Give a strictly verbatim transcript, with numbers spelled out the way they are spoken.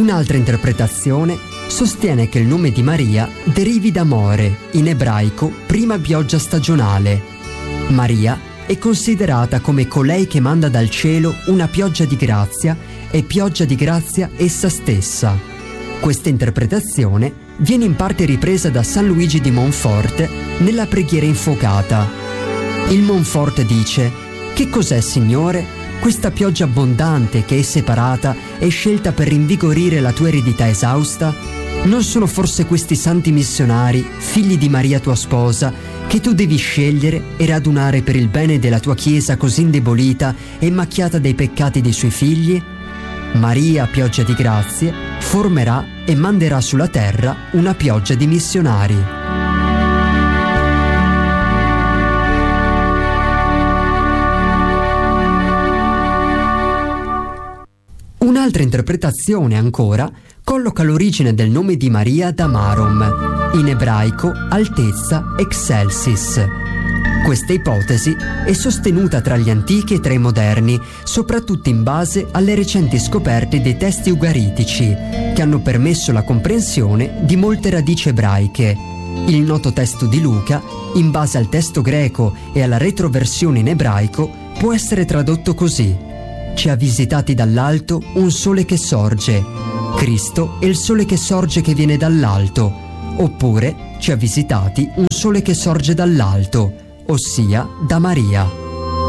Un'altra interpretazione sostiene che il nome di Maria derivi da More, in ebraico prima pioggia stagionale. Maria è considerata come colei che manda dal cielo una pioggia di grazia e pioggia di grazia essa stessa. Questa interpretazione viene in parte ripresa da San Luigi di Montfort nella preghiera infuocata. Il Montfort dice: «Che cos'è, Signore? Questa pioggia abbondante che è separata e scelta per rinvigorire la tua eredità esausta? Non sono forse questi santi missionari, figli di Maria tua sposa, che tu devi scegliere e radunare per il bene della tua Chiesa così indebolita e macchiata dai peccati dei suoi figli? Maria, pioggia di grazie, formerà e manderà sulla terra una pioggia di missionari». Un'altra interpretazione ancora colloca l'origine del nome di Maria da Marom, in ebraico altezza excelsis. Questa ipotesi è sostenuta tra gli antichi e tra i moderni, soprattutto in base alle recenti scoperte dei testi ugaritici, che hanno permesso la comprensione di molte radici ebraiche. Il noto testo di Luca, in base al testo greco e alla retroversione in ebraico, può essere tradotto così: «Ci ha visitati dall'alto un sole che sorge». Cristo è il sole che sorge che viene dall'alto. Oppure ci ha visitati un sole che sorge dall'alto, ossia da Maria.